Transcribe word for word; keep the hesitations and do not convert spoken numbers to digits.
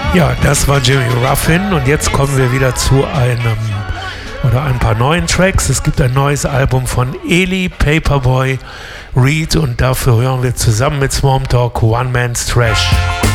Ja, das war Jimmy Ruffin und jetzt kommen wir wieder zu einem oder ein paar neuen Tracks. Es gibt ein neues Album von Eli Paperboy Reed und dafür hören wir zusammen mit Swarm Talk One Man's Trash.